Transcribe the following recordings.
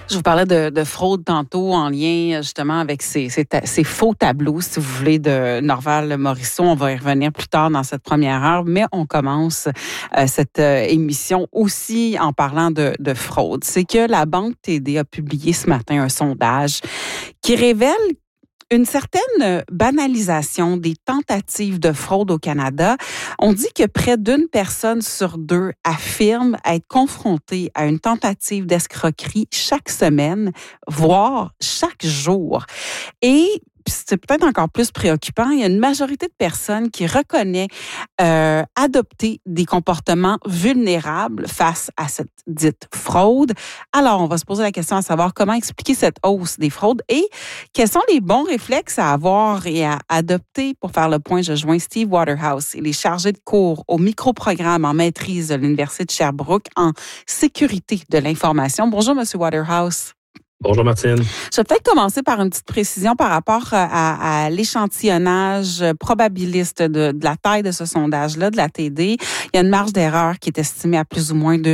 Je vous parlais de fraude tantôt en lien justement avec ces faux tableaux, si vous voulez, de Norval Morisseau. On va y revenir plus tard dans cette première heure, mais on commence cette émission aussi en parlant de fraude. C'est que la Banque TD a publié ce matin un sondage qui révèle une certaine banalisation des tentatives de fraude au Canada. On dit que près d'une personne sur deux affirme être confrontée à une tentative d'escroquerie chaque semaine, voire chaque jour. Et c'est peut-être encore plus préoccupant, il y a une majorité de personnes qui reconnaît adopter des comportements vulnérables face à cette dite fraude. Alors, on va se poser la question à savoir comment expliquer cette hausse des fraudes et quels sont les bons réflexes à avoir et à adopter. Pour faire le point, je joins Steve Waterhouse. Il est chargé de cours au microprogramme en maîtrise de l'Université de Sherbrooke en sécurité de l'information. Bonjour, Monsieur Waterhouse. Bonjour Martine. Je vais peut-être commencer par une petite précision par rapport à l'échantillonnage probabiliste de la taille de ce sondage-là, de la TD. Il y a une marge d'erreur qui est estimée à plus ou moins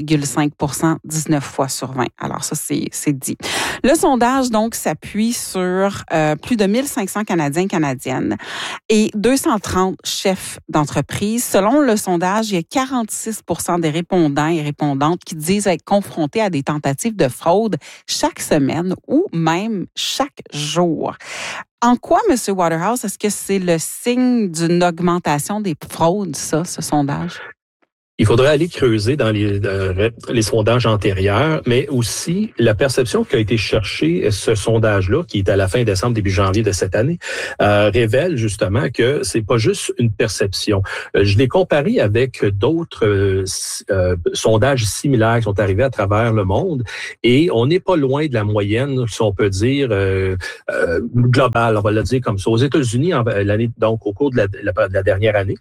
2,5 19 fois sur 20. Alors ça, c'est dit. Le sondage, donc, s'appuie sur plus de 1500 Canadiens et Canadiennes et 230 chefs d'entreprise. Selon le sondage, il y a 46 des répondants et répondantes qui disent être confrontés à des tentatives de fraude chaque semaine ou même chaque jour. En quoi, M. Waterhouse, est-ce que c'est le signe d'une augmentation des fraudes, ça, ce sondage? Il faudrait aller creuser dans les sondages antérieurs, mais aussi la perception qui a été cherchée, ce sondage-là, qui est à la fin décembre, début janvier de cette année, révèle justement que c'est pas juste une perception. Je l'ai comparé avec d'autres sondages similaires qui sont arrivés à travers le monde et on n'est pas loin de la moyenne, si on peut dire, globale, on va le dire comme ça. Aux États-Unis, l'année, donc au cours de la dernière année,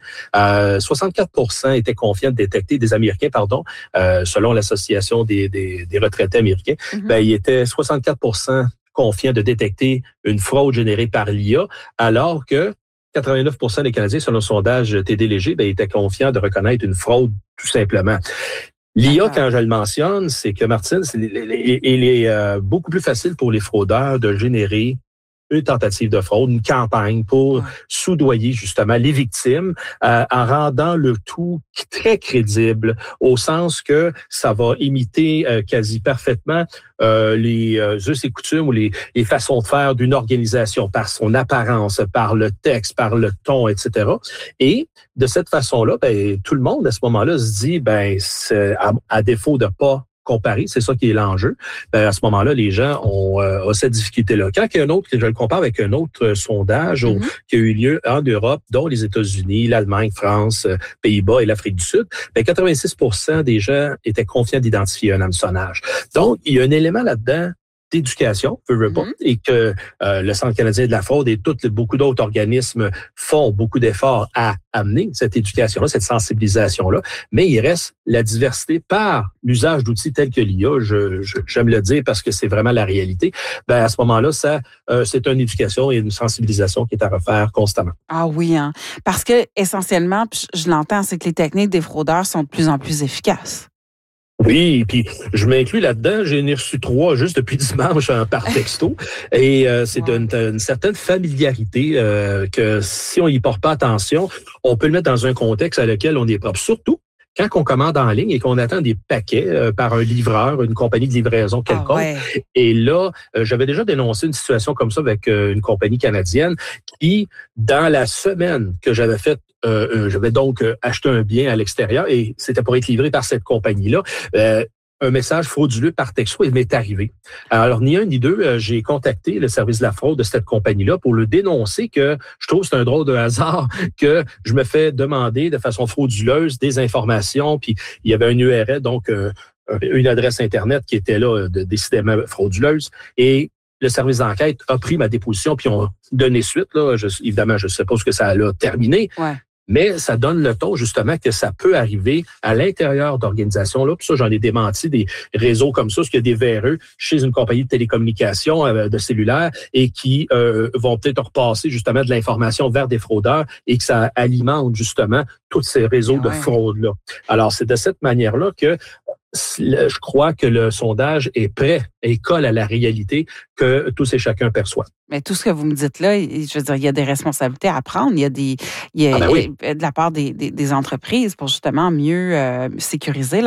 64% étaient confiants de détecter des Américains, selon l'Association des retraités américains, il était 64% confiants de détecter une fraude générée par l'IA, alors que 89% des Canadiens, selon le sondage TD Léger, étaient confiants de reconnaître une fraude tout simplement. L'IA, quand je le mentionne, c'est que, Martine, il est beaucoup plus facile pour les fraudeurs de générer une tentative de fraude, une campagne pour soudoyer justement les victimes en rendant le tout très crédible au sens que ça va imiter quasi parfaitement les us et coutumes ou les façons de faire d'une organisation par son apparence, par le texte, par le ton, etc. Et de cette façon-là, tout le monde à ce moment-là se dit, à défaut de pas comparer, c'est ça qui est l'enjeu. À ce moment-là, les gens ont cette difficulté-là. Quand il y a un autre, je le compare avec un autre sondage qui a eu lieu en Europe, dont les États-Unis, l'Allemagne, France, Pays-Bas et l'Afrique du Sud, 86% des gens étaient confiants d'identifier un hameçonnage. Donc, il y a un élément là-dedans d'éducation, et que le Centre canadien de la fraude et beaucoup d'autres organismes font beaucoup d'efforts à amener cette éducation-là, cette sensibilisation-là, mais il reste la diversité par l'usage d'outils tels que l'IA, j'aime le dire parce que c'est vraiment la réalité. À ce moment-là, c'est une éducation et une sensibilisation qui est à refaire constamment. Ah oui, parce que essentiellement, je l'entends, c'est que les techniques des fraudeurs sont de plus en plus efficaces. Oui, puis je m'inclus là-dedans. J'en ai reçu 3 juste depuis dimanche par texto. Et c'est une certaine familiarité que si on y porte pas attention, on peut le mettre dans un contexte à lequel on est propre. Surtout quand on commande en ligne et qu'on attend des paquets par un livreur, une compagnie de livraison quelconque. Et là, j'avais déjà dénoncé une situation comme ça avec une compagnie canadienne qui, dans la semaine que j'avais faite, j'avais donc acheté un bien à l'extérieur et c'était pour être livré par cette compagnie-là. Un message frauduleux par texto, il m'est arrivé. Alors, ni un ni deux, j'ai contacté le service de la fraude de cette compagnie-là pour le dénoncer que je trouve que c'est un drôle de hasard que je me fais demander de façon frauduleuse des informations, puis il y avait un URL, donc une adresse Internet qui était là, décidément frauduleuse, et le service d'enquête a pris ma déposition puis ont donné suite. Là, évidemment, je suppose que ça l'a terminé. Mais ça donne le ton, justement, que ça peut arriver à l'intérieur d'organisations. Là, puis ça, j'en ai démenti des réseaux comme ça, parce qu'il y a des véreux chez une compagnie de télécommunications, de cellulaire, et qui vont peut-être repasser, justement, de l'information vers des fraudeurs et que ça alimente, justement, tous ces réseaux de fraude-là. Alors, c'est de cette manière-là que je crois que le sondage est prêt et colle à la réalité que tous et chacun perçoit. Mais tout ce que vous me dites là, je veux dire, il y a des responsabilités à prendre. Il y a de la part des entreprises pour justement mieux sécuriser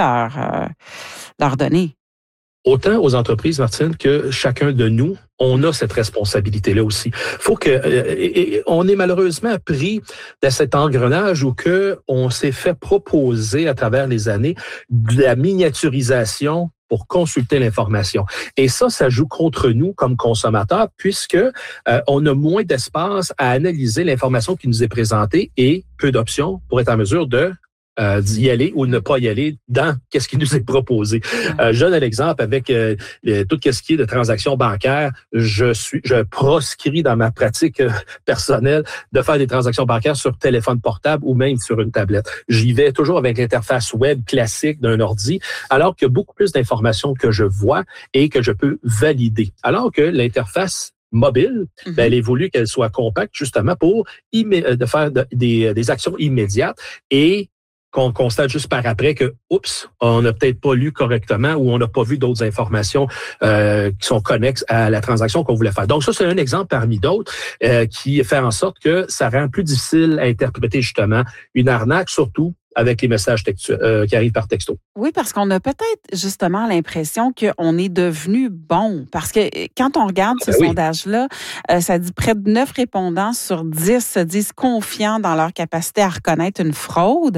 leurs données. Autant aux entreprises, Martine, que chacun de nous, on a cette responsabilité-là aussi. Faut que on est malheureusement pris dans cet engrenage où on s'est fait proposer à travers les années de la miniaturisation pour consulter l'information. Et ça joue contre nous comme consommateurs puisque on a moins d'espace à analyser l'information qui nous est présentée et peu d'options pour être en mesure d'y aller ou ne pas y aller dans qu'est-ce qui nous est proposé. Je donne un exemple avec tout ce qui est de transactions bancaires. Je proscris dans ma pratique personnelle de faire des transactions bancaires sur téléphone portable ou même sur une tablette. J'y vais toujours avec l'interface web classique d'un ordi, alors qu'il y a beaucoup plus d'informations que je vois et que je peux valider. Alors que l'interface mobile, elle est voulue qu'elle soit compacte justement pour de faire des actions immédiates et qu'on constate juste par après que, on n'a peut-être pas lu correctement ou on n'a pas vu d'autres informations qui sont connexes à la transaction qu'on voulait faire. Donc ça, c'est un exemple parmi d'autres qui fait en sorte que ça rend plus difficile à interpréter justement une arnaque, surtout avec les messages qui arrivent par texto. Oui, parce qu'on a peut-être justement l'impression qu'on est devenu bon. Parce que quand on regarde ce sondage-là, ça dit près de 9 répondants sur 10 se disent confiants dans leur capacité à reconnaître une fraude.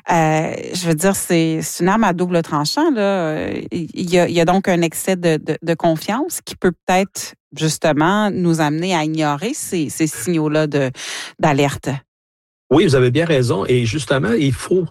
Je veux dire, c'est une arme à double tranchant, là. Il y a donc un excès de confiance qui peut peut-être justement nous amener à ignorer ces signaux-là d'alerte. Oui, vous avez bien raison. Et justement, il faut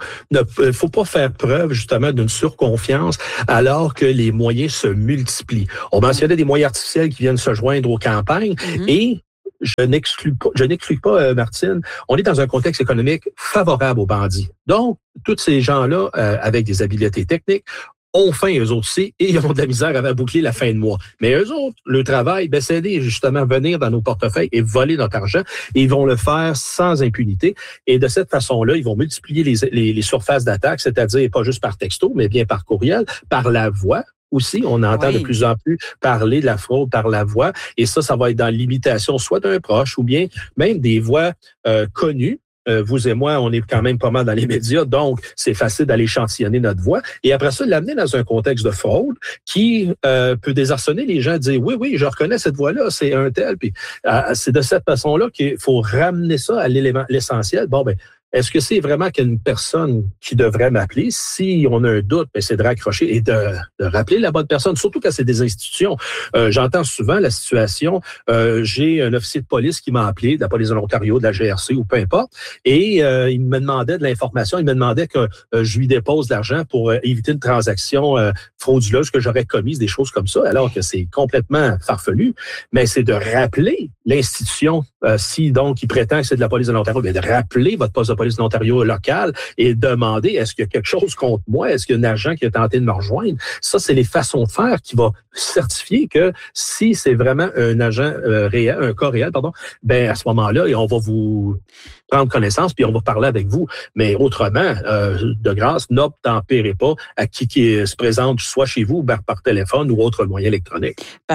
pas faire preuve justement d'une surconfiance alors que les moyens se multiplient. On mentionnait des moyens artificiels qui viennent se joindre aux campagnes et je n'exclus pas, Martine, on est dans un contexte économique favorable aux bandits. Donc, tous ces gens-là, avec des habiletés techniques, ont faim, eux autres aussi, et ils ont de la misère à boucler la fin de mois. Mais eux autres, le travail, c'est justement venir dans nos portefeuilles et voler notre argent. Et ils vont le faire sans impunité. Et de cette façon-là, ils vont multiplier les surfaces d'attaque, c'est-à-dire pas juste par texto, mais bien par courriel, par la voix. Aussi, on entend de plus en plus parler de la fraude par la voix. Et ça va être dans l'imitation soit d'un proche ou bien même des voix connues. Vous et moi, on est quand même pas mal dans les médias, donc c'est facile d'aller échantillonner notre voix. Et après ça, l'amener dans un contexte de fraude qui peut désarçonner les gens, dire oui, je reconnais cette voix-là, c'est un tel. Puis c'est de cette façon-là qu'il faut ramener ça à l'essentiel. Est-ce que c'est vraiment qu'une personne qui devrait m'appeler? Si on a un doute, c'est de raccrocher et de rappeler la bonne personne, surtout quand c'est des institutions. J'entends souvent la situation, j'ai un officier de police qui m'a appelé, de la police de l'Ontario, de la GRC ou peu importe, et il me demandait de l'information, il me demandait que je lui dépose de l'argent pour éviter une transaction frauduleuse que j'aurais commise, des choses comme ça, alors que c'est complètement farfelu. Mais c'est de rappeler l'institution, si donc il prétend que c'est de la police de l'Ontario, de rappeler votre poste de police de l'Ontario locale et demander est-ce qu'il y a quelque chose contre moi, est-ce qu'il y a un agent qui a tenté de me rejoindre. Ça, c'est les façons de faire qui vont certifier que si c'est vraiment un agent réel, un cas réel, à ce moment-là, on va vous prendre connaissance puis on va parler avec vous. Mais autrement, de grâce, n'obtempérez pas à qui se présente soit chez vous, par téléphone ou autre moyen électronique.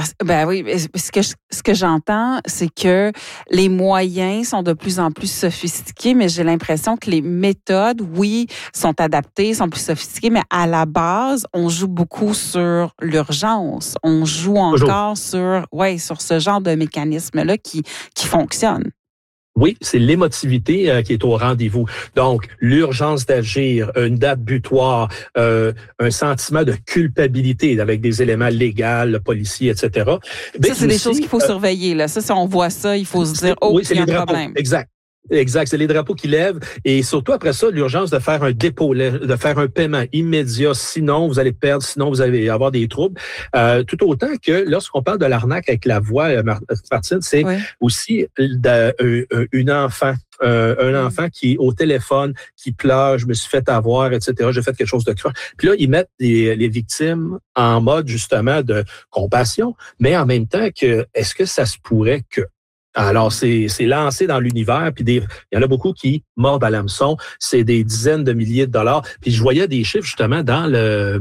Ce que j'entends, c'est que les moyens sont de plus en plus sophistiqués, mais j'ai l'impression que les méthodes, sont adaptées, sont plus sophistiquées, mais à la base, on joue beaucoup sur l'urgence. On joue encore sur ce genre de mécanisme-là qui fonctionne. Oui, c'est l'émotivité qui est au rendez-vous. Donc, l'urgence d'agir, une date butoir, un sentiment de culpabilité avec des éléments légaux, policiers, etc. Ça, c'est des choses qu'il faut surveiller. Là. Ça, si on voit ça, il faut se dire, il y a un problème. Exact, c'est les drapeaux qui lèvent et surtout après ça, l'urgence de faire un dépôt, de faire un paiement immédiat, sinon vous allez perdre, sinon vous allez avoir des troubles. Tout autant que lorsqu'on parle de l'arnaque avec la voix, Martine, c'est aussi un enfant qui est au téléphone, qui pleure, je me suis fait avoir, etc., j'ai fait quelque chose de croche. Puis là, ils mettent les victimes en mode justement de compassion, mais en même temps que est-ce que ça se pourrait que Alors, c'est lancé dans l'univers, puis il y en a beaucoup qui mordent à l'hameçon. C'est des dizaines de milliers de dollars. Puis je voyais des chiffres justement dans le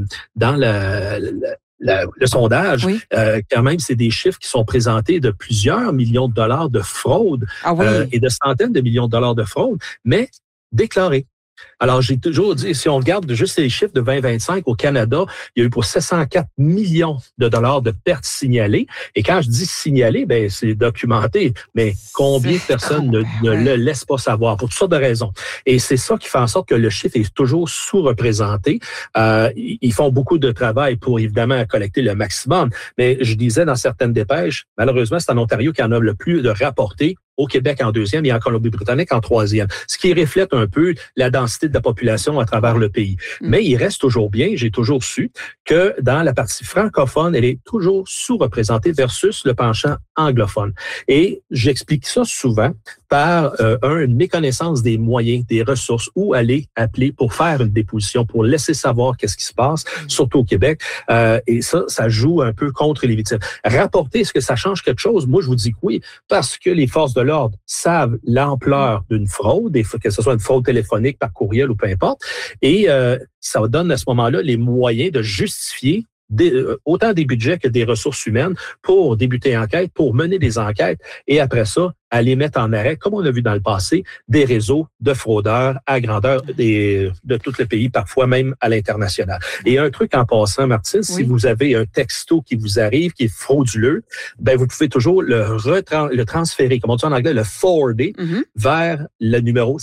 sondage. Oui. Quand même, c'est des chiffres qui sont présentés de plusieurs millions de dollars de fraude et de centaines de millions de dollars de fraude, mais déclarés. Alors, j'ai toujours dit, si on regarde juste les chiffres de 2025 au Canada, il y a eu pour 704 millions de dollars de pertes signalées. Et quand je dis signalées, ben c'est documenté. Mais combien de personnes ne le laissent pas savoir pour toutes sortes de raisons? Et c'est ça qui fait en sorte que le chiffre est toujours sous-représenté. Ils font beaucoup de travail pour, évidemment, collecter le maximum. Mais je disais dans certaines dépêches, malheureusement, c'est en Ontario qu'il y en a le plus de rapportés. Au Québec en deuxième et en Colombie-Britannique en troisième, ce qui reflète un peu la densité de la population à travers le pays. Mais il reste toujours bien, j'ai toujours su que dans la partie francophone, elle est toujours sous-représentée versus le penchant anglophone. Et j'explique ça souvent par une méconnaissance des moyens, des ressources, où aller appeler pour faire une déposition, pour laisser savoir qu'est-ce qui se passe, surtout au Québec. Et ça joue un peu contre les victimes. Rapporter, est-ce que ça change quelque chose? Moi, je vous dis que oui, parce que les forces de l'ordre savent l'ampleur d'une fraude, que ce soit une fraude téléphonique, par courriel ou peu importe, et ça donne à ce moment-là les moyens de justifier autant des budgets que des ressources humaines pour débuter enquête, pour mener des enquêtes et après ça, aller mettre en arrêt, comme on a vu dans le passé, des réseaux de fraudeurs à grandeur de tout le pays, parfois même à l'international. Et un truc en passant, Martine, si vous avez un texto qui vous arrive, qui est frauduleux, ben vous pouvez toujours le transférer, comme on dit en anglais, le forwarder vers le numéro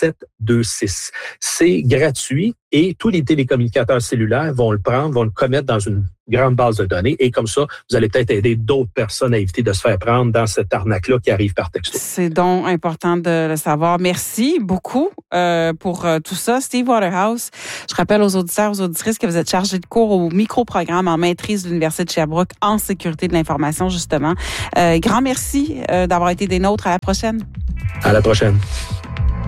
7726. C'est gratuit et tous les télécommunicateurs cellulaires vont le prendre, vont le commettre dans une grande base de données et comme ça, vous allez peut-être aider d'autres personnes à éviter de se faire prendre dans cette arnaque-là qui arrive par texto. C'est donc important de le savoir. Merci beaucoup pour tout ça. Steve Waterhouse, je rappelle aux auditeurs, aux auditrices que vous êtes chargé de cours au micro-programme en maîtrise de l'Université de Sherbrooke en sécurité de l'information, justement. Grand merci d'avoir été des nôtres. À la prochaine. À la prochaine.